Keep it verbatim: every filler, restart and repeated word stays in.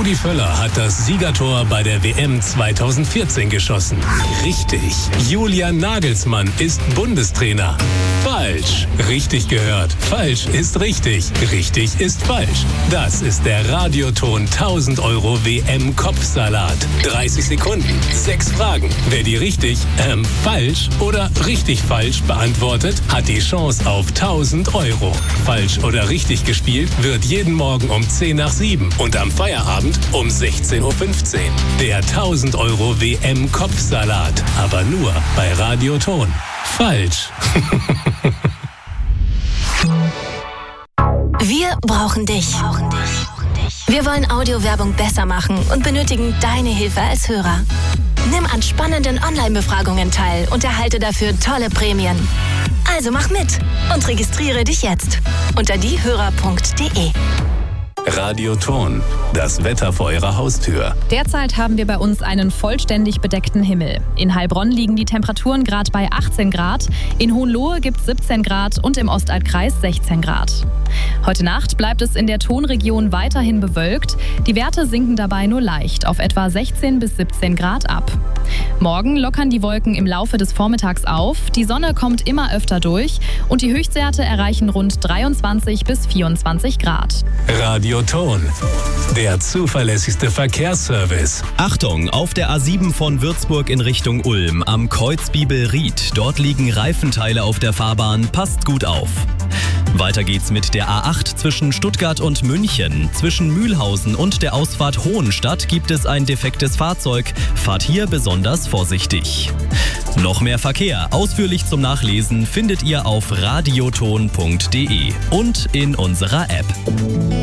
Rudi Völler hat das Siegertor bei der W M zweitausendvierzehn geschossen. Richtig. Julian Nagelsmann ist Bundestrainer. Falsch. Richtig gehört. Falsch ist richtig. Richtig ist falsch. Das ist der Radioton tausend Euro W M-Kopfsalat. dreißig Sekunden, sechs Fragen. Wer die richtig, ähm, falsch oder richtig falsch beantwortet, hat die Chance auf tausend Euro. Falsch oder richtig gespielt wird jeden Morgen um zehn nach sieben und am Feierabend um sechzehn Uhr fünfzehn. Der tausend Euro W M-Kopfsalat. Aber nur bei Radioton. Falsch. Wir brauchen dich. Wir wollen Audiowerbung besser machen und benötigen deine Hilfe als Hörer. Nimm an spannenden Online-Befragungen teil und erhalte dafür tolle Prämien. Also mach mit und registriere dich jetzt unter diehörer punkt de. Radioton, das Wetter vor Ihrer Haustür. Derzeit haben wir bei uns einen vollständig bedeckten Himmel. In Heilbronn liegen die Temperaturen gerade bei achtzehn Grad, in Hohenlohe gibt es siebzehn Grad und im Ostalbkreis sechzehn Grad. Heute Nacht bleibt es in der Tonregion weiterhin bewölkt. Die Werte sinken dabei nur leicht auf etwa sechzehn bis siebzehn Grad ab. Morgen lockern die Wolken im Laufe des Vormittags auf, die Sonne kommt immer öfter durch und die Höchstwerte erreichen rund dreiundzwanzig bis vierundzwanzig Grad. Radioton, der zuverlässigste Verkehrsservice. Achtung, auf der A sieben von Würzburg in Richtung Ulm am Kreuz Bibelried. Dort liegen Reifenteile auf der Fahrbahn, passt gut auf. Weiter geht's mit der A acht zwischen Stuttgart und München. Zwischen Mühlhausen und der Ausfahrt Hohenstadt gibt es ein defektes Fahrzeug. Fahrt hier besonders vorsichtig. Noch mehr Verkehr, ausführlich zum Nachlesen, findet ihr auf radioton punkt de und in unserer App.